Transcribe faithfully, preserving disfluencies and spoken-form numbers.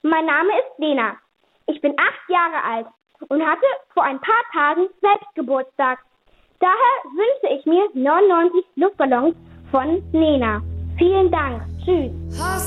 Mein Name ist Lena. Ich bin acht Jahre alt und hatte vor ein paar Tagen selbst Geburtstag. Daher wünsche ich mir neunundneunzig Luftballons von Lena. Vielen Dank. Tschüss.